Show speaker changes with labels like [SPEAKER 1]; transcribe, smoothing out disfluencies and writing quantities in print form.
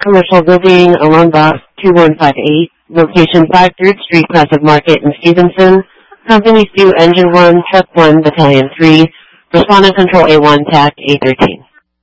[SPEAKER 1] commercial building along box 2158, location 5 3rd Street, Classic Market in Stevenson. Company 2, Engine 1, Truck 1, Battalion 3, Respondent Control A1, TAC A13.